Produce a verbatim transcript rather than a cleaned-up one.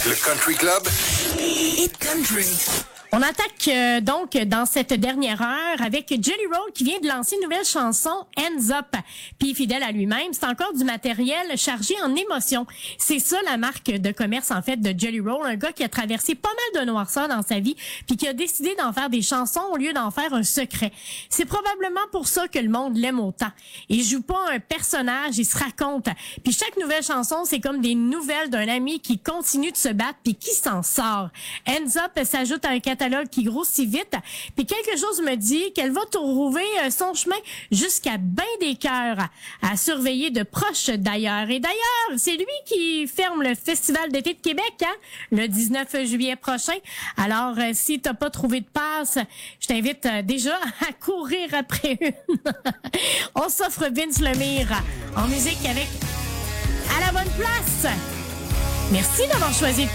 Le Country Club. Hit Country. On attaque euh, donc dans cette dernière heure avec Jelly Roll qui vient de lancer une nouvelle chanson, Hands Up. Puis fidèle à lui-même, c'est encore du matériel chargé en émotions. C'est ça la marque de commerce en fait de Jelly Roll, un gars qui a traversé pas mal de noirceur dans sa vie, puis qui a décidé d'en faire des chansons au lieu d'en faire un secret. C'est probablement pour ça que le monde l'aime autant. Il joue pas un personnage, il se raconte. Puis chaque nouvelle chanson, c'est comme des nouvelles d'un ami qui continue de se battre puis qui s'en sort. Hands Up s'ajoute à un catalogue qui grossit vite. Puis quelque chose me dit qu'elle va trouver son chemin jusqu'à ben des cœurs à surveiller de proche d'ailleurs. Et d'ailleurs, c'est lui qui ferme le Festival d'été de Québec, hein, le dix-neuf juillet prochain. Alors, euh, si t'as pas trouvé de passe, je t'invite euh, déjà à courir après une. On s'offre Vince Lemire en musique avec À la bonne place. Merci d'avoir choisi